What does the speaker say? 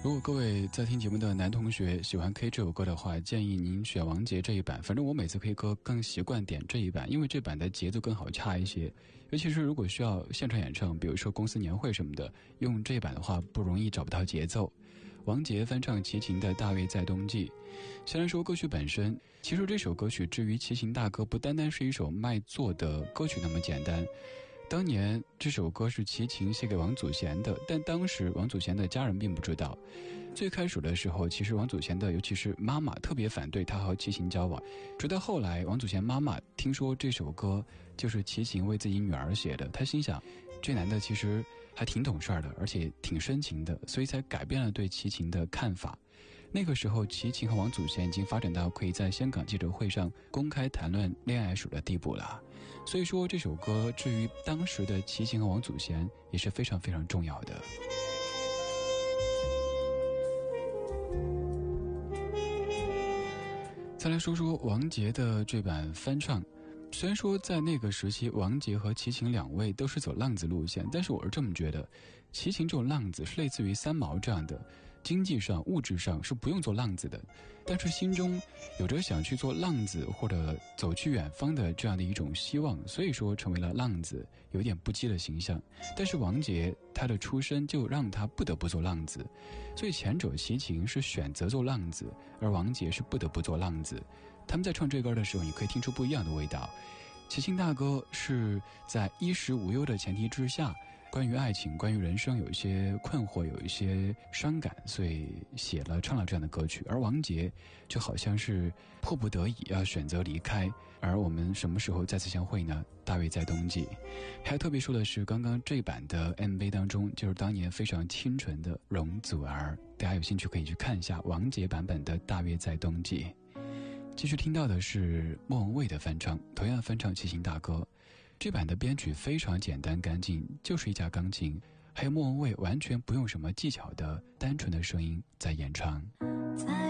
如果各位在听节目的男同学喜欢 K 这首歌的话，建议您选王杰这一版。反正我每次 K 歌更习惯点这一版，因为这版的节奏更好掐一些。尤其是如果需要现场演唱，比如说公司年会什么的，用这一版的话不容易找不到节奏。王杰翻唱齐秦的《大约在冬季》。先来说歌曲本身，其实这首歌曲至于齐秦大哥不单单是一首卖座的歌曲那么简单。当年这首歌是齐秦写给王祖贤的，但当时王祖贤的家人并不知道。最开始的时候，其实王祖贤的尤其是妈妈特别反对他和齐秦交往，直到后来王祖贤妈妈听说这首歌就是齐秦为自己女儿写的，她心想这男的其实还挺懂事的，而且挺深情的，所以才改变了对齐秦的看法。那个时候齐秦和王祖贤已经发展到可以在香港记者会上公开谈论恋爱史的地步了，所以说这首歌至于当时的齐秦和王祖贤也是非常非常重要的。再来说说王杰的这版翻唱。虽然说在那个时期王杰和齐秦两位都是走浪子路线，但是我是这么觉得，齐秦这种浪子是类似于三毛这样的，经济上物质上是不用做浪子的，但是心中有着想去做浪子或者走去远方的这样的一种希望，所以说成为了浪子，有点不羁的形象。但是王杰他的出身就让他不得不做浪子，所以前者齐秦是选择做浪子，而王杰是不得不做浪子。他们在唱这歌的时候，你可以听出不一样的味道。齐秦大哥是在衣食无忧的前提之下，关于爱情关于人生有一些困惑，有一些伤感，所以唱了这样的歌曲。而王杰就好像是迫不得已要选择离开，而我们什么时候再次相会呢？大约在冬季。还要特别说的是，刚刚这版的 MV 当中就是当年非常清纯的容祖儿，大家有兴趣可以去看一下王杰版本的大约在冬季。继续听到的是莫文蔚的翻唱，同样翻唱齐秦大哥。这版的编曲非常简单干净，就是一架钢琴，还有莫文蔚完全不用什么技巧的单纯的声音在演唱。